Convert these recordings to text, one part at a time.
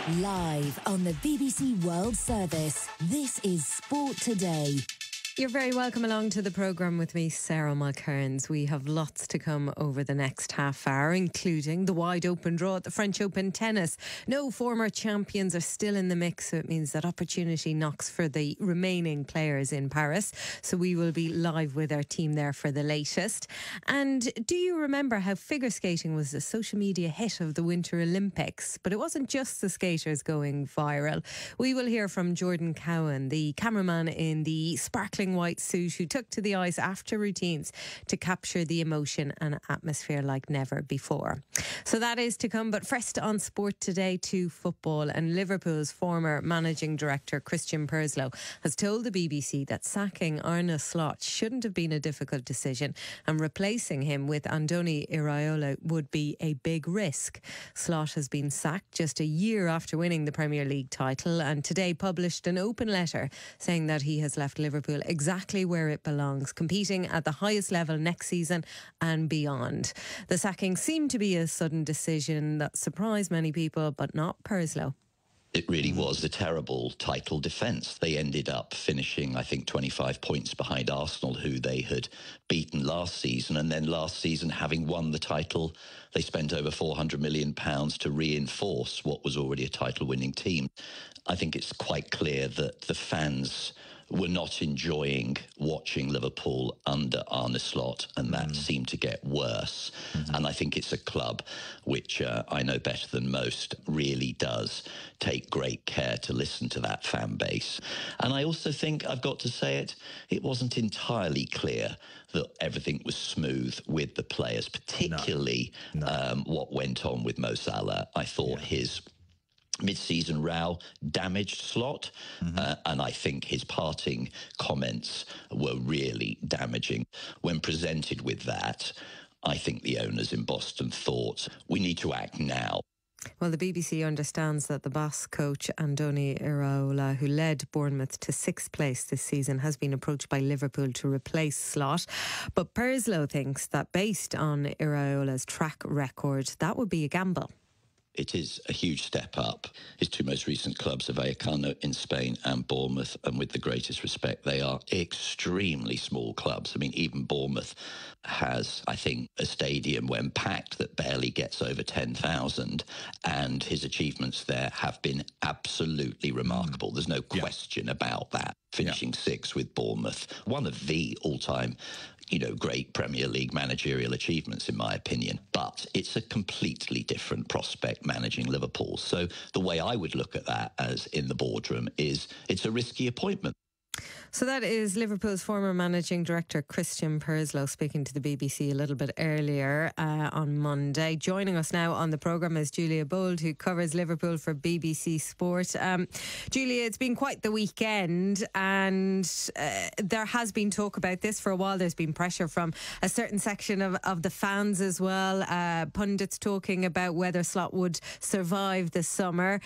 Live on the BBC World Service, this is Sport Today. You're very welcome along to the programme with me, Sarah Mulcairns. We have lots to come over the next half hour, including the wide open draw at the French Open tennis. No former champions are still in the mix, so it means that opportunity knocks for the remaining players in Paris. So we will be live with our team there for the latest. And do you remember how figure skating was the social media hit of the Winter Olympics? But it wasn't just the skaters going viral. We will hear from Jordan Cowan, the cameraman in the sparkling white suit who took to the ice after routines to capture the emotion and atmosphere like never before. So that is to come, but first on Sport Today to football, and Liverpool's former managing director Christian Purslow has told the BBC that sacking Arne Slot shouldn't have been a difficult decision and replacing him with Andoni Iraola would be a big risk. Slot has been sacked just a year after winning the Premier League title and today published an open letter saying that he has left Liverpool exactly where it belongs, competing at the highest level next season and beyond. The sacking seemed to be a sudden decision that surprised many people, but not Purslow. It really was a terrible title defence. They ended up finishing, I think, 25 points behind Arsenal, who they had beaten last season. And then last season, having won the title, they spent over £400 million to reinforce what was already a title-winning team. I think it's quite clear that the fans were not enjoying watching Liverpool under Arne Slot, and that seemed to get worse. And I think it's a club which I know better than most really does take great care to listen to that fan base. And I also think, I've got to say it wasn't entirely clear that everything was smooth with the players, particularly what went on with Mo Salah. I thought his mid-season row damaged Slot, and I think his parting comments were really damaging. When presented with that, I think the owners in Boston thought, we need to act now. Well, the BBC understands that the Basque coach Andoni Iraola, who led Bournemouth to 6th place this season, has been approached by Liverpool to replace Slot. But Purslow thinks that based on Iraola's track record, that would be a gamble. It is a huge step up. His two most recent clubs are Vallecano in Spain and Bournemouth, and with the greatest respect, they are extremely small clubs. I mean, even Bournemouth has, I think, a stadium when packed that barely gets over 10,000, and his achievements there have been absolutely remarkable. There's no question about that. Finishing sixth with Bournemouth, one of the all-time great Premier League managerial achievements, in my opinion. But it's a completely different prospect managing Liverpool. So the way I would look at that as in the boardroom is it's a risky appointment. So that is Liverpool's former managing director Christian Purslow speaking to the BBC a little bit earlier on Monday. Joining us now on the programme is Julia Bold, who covers Liverpool for BBC Sport. Julia, it's been quite the weekend, and there has been talk about this for a while. There's been pressure from a certain section of the fans as well. Pundits talking about whether Slot would survive the summer.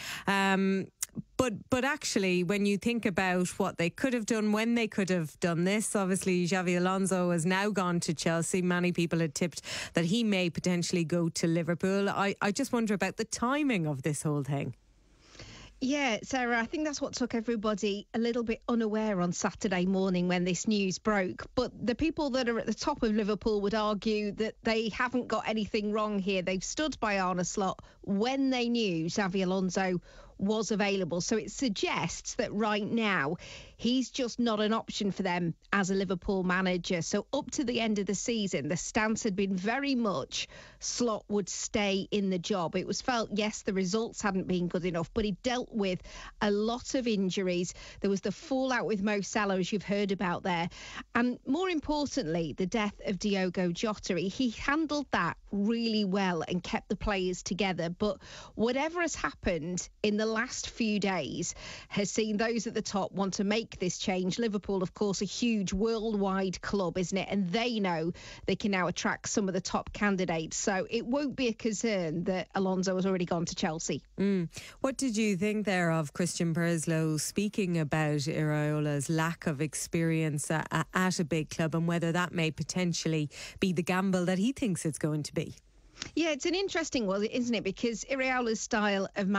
But actually, when you think about what they could have done when they could have done this, obviously Xabi Alonso has now gone to Chelsea. Many people had tipped that he may potentially go to Liverpool. I just wonder about the timing of this whole thing. Yeah, Sarah, I think that's what took everybody a little bit unaware on Saturday morning when this news broke. But the people that are at the top of Liverpool would argue that they haven't got anything wrong here. They've stood by Arne Slot when they knew Xabi Alonso was available. So it suggests that right now he's just not an option for them as a Liverpool manager. So up to the end of the season, the stance had been very much Slot would stay in the job. It was felt, yes, the results hadn't been good enough, but he dealt with a lot of injuries. There was the fallout with Mo Salah, as you've heard about there. And more importantly, the death of Diogo Jota. He handled that really well and kept the players together. But whatever has happened in the last few days has seen those at the top want to make this change. Liverpool, of course, a huge worldwide club, isn't it? And they know they can now attract some of the top candidates. So it won't be a concern that Alonso has already gone to Chelsea. What did you think there of Christian Purslow speaking about Iraola's lack of experience at a big club and whether that may potentially be the gamble that he thinks it's going to be? Yeah, it's an interesting one, isn't it? Because Iraola's style of